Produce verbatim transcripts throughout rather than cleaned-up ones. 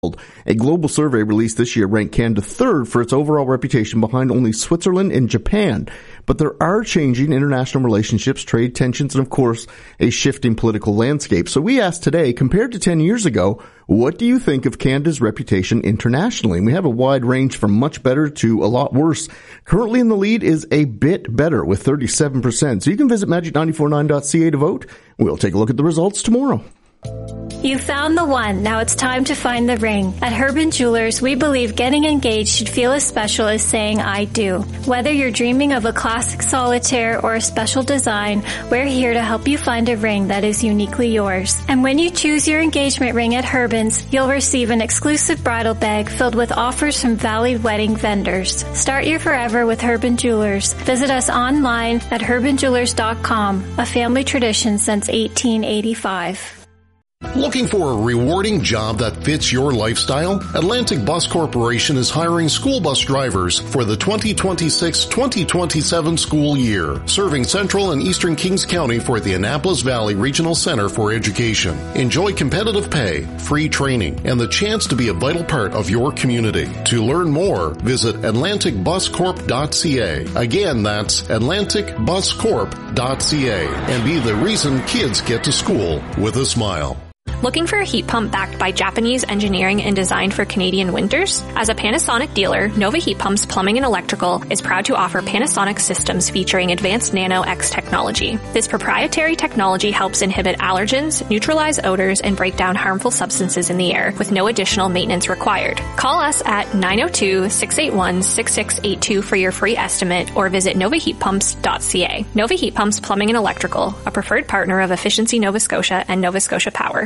A global survey released this year ranked Canada third for its overall reputation behind only Switzerland and Japan. But there are changing international relationships, trade tensions, and of course, a shifting political landscape. So we asked today, compared to ten years ago, what do you think of Canada's reputation internationally? And we have a wide range from much better to a lot worse. Currently in the lead is a bit better with thirty-seven percent. So you can visit magic nine four nine dot c a to vote. We'll take a look at the results tomorrow. You found the one. Now it's time to find the ring. At Herbin Jewelers, we believe getting engaged should feel as special as saying I do. Whether you're dreaming of a classic solitaire or a special design, we're here to help you find a ring that is uniquely yours. And when you choose your engagement ring at Herbin's, you'll receive an exclusive bridal bag filled with offers from Valley Wedding vendors. Start your forever with Herbin Jewelers. Visit us online at herbin jewelers dot com, a family tradition since eighteen eighty-five. Looking for a rewarding job that fits your lifestyle? Atlantic Bus Corporation is hiring school bus drivers for the twenty twenty-six twenty twenty-seven school year, serving Central and Eastern Kings County for the Annapolis Valley Regional Center for Education. Enjoy competitive pay, free training, and the chance to be a vital part of your community. To learn more, visit atlantic bus corp dot c a. Again, that's atlantic bus corp dot c a, and be the reason kids get to school with a smile. Looking for a heat pump backed by Japanese engineering and designed for Canadian winters? As a Panasonic dealer, Nova Heat Pumps Plumbing and Electrical is proud to offer Panasonic systems featuring advanced Nano X technology. This proprietary technology helps inhibit allergens, neutralize odors, and break down harmful substances in the air with no additional maintenance required. Call us at nine oh two, six eight one, six six eight two for your free estimate or visit nova heat pumps dot c a. Nova Heat Pumps Plumbing and Electrical, a preferred partner of Efficiency Nova Scotia and Nova Scotia Power.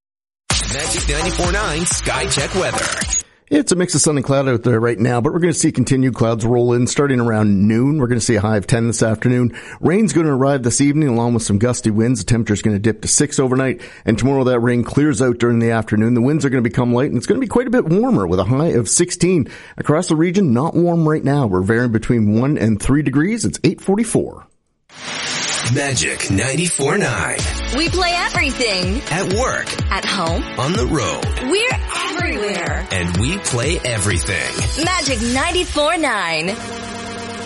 Magic ninety-four point nine Sky Check weather. It's a mix of sun and cloud out there right now, but we're going to see continued clouds roll in starting around noon. We're going to see a high of ten this afternoon. Rain's going to arrive this evening along with some gusty winds. The temperature's going to dip to six overnight, and tomorrow that rain clears out during the afternoon. The winds are going to become light, and it's going to be quite a bit warmer with a high of sixteen. Across the region, not warm right now. We're varying between one and three degrees. It's eight forty-four. Magic ninety-four point nine. We play everything. At work. At home. On the road. We're everywhere. And we play everything. Magic ninety-four point nine.